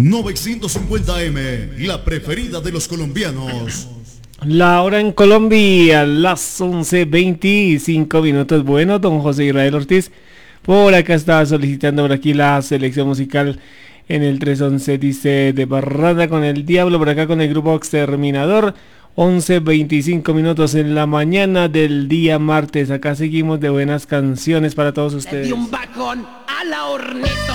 950M, la preferida de los colombianos. La hora en Colombia, las 11:25 minutos. Bueno, don José Israel Ortiz, por acá estaba solicitando por aquí la selección musical en el 311, dice de Barrada con el Diablo, por acá con el grupo Exterminador. 11:25 minutos en la mañana del día martes. Acá seguimos de buenas canciones para todos ustedes. Le di un bajón a la hornito.